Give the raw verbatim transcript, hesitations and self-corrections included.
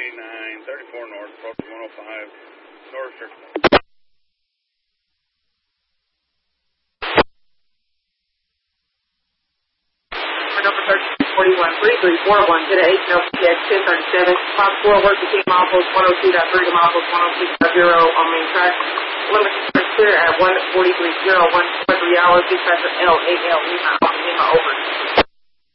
twenty-nine thirty-four north, approach one oh five, north circle. Number thirteen forty-one, three three four one to the H L P X ten thirty-seven. Fox four, work to keep milepost one oh two point three to milepost one oh six point zero on main track. Limit is clear at one forty-three point zero one for three hours. Dispatcher L A L Lima, Lima over.